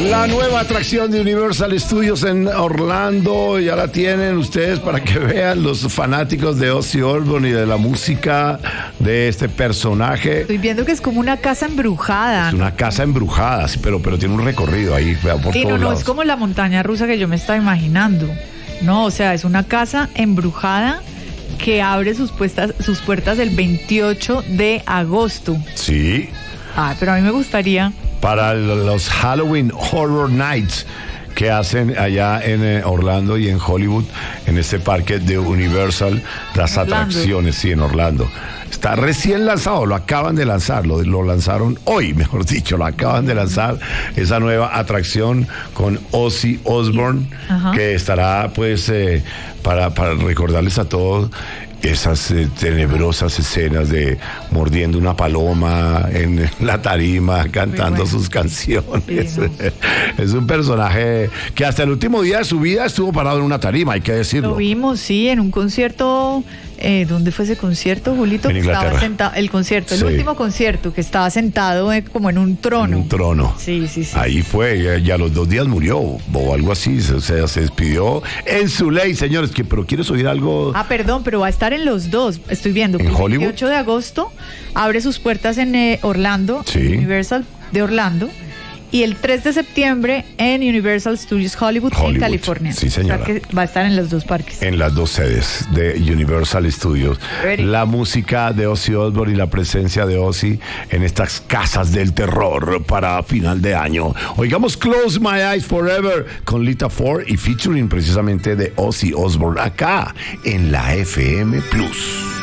La nueva atracción de Universal Studios en Orlando, ya la tienen ustedes para que vean los fanáticos de Ozzy Osbourne y de la música de este personaje. Estoy viendo que es como una casa embrujada. Es una casa embrujada, sí, pero tiene un recorrido ahí por sí, todos lados. Es como la montaña rusa que yo me estaba imaginando. No, o sea, es una casa embrujada que abre sus puertas el 28 de agosto. Sí. Pero a mí me gustaría... Para los Halloween Horror Nights que hacen allá en Orlando y en Hollywood, en este parque de Universal, las atracciones, sí, en Orlando. Está recién lanzado, lo acaban de lanzar, lo lanzaron hoy, mejor dicho, lo acaban de lanzar, esa nueva atracción con Ozzy Osbourne, que estará pues para recordarles a todos esas tenebrosas escenas de mordiendo una paloma en la tarima, cantando sus canciones. Sí, no. Es un personaje que hasta el último día de su vida estuvo parado en una tarima, hay que decirlo. Lo vimos, sí, en un concierto. ¿Dónde fue ese concierto, Julito? En Inglaterra. Estaba sentado, el concierto, el último concierto, que estaba sentado como en un trono. En un trono. Sí. Ahí fue, ya a los 2 días murió, o algo así, o sea, se despidió en su ley, señores, pero ¿quieres oír algo? Perdón, pero va a estar en los dos, estoy viendo. ¿En Hollywood? El 28 de agosto abre sus puertas en Orlando, Universal de Orlando. Y el 3 de septiembre en Universal Studios Hollywood, en California. Sí, señora. O sea que va a estar en los dos parques. En las dos sedes de Universal Studios. La música de Ozzy Osbourne y la presencia de Ozzy en estas casas del terror para final de año. Oigamos Close My Eyes Forever con Lita Ford y featuring precisamente de Ozzy Osbourne acá en la FM Plus.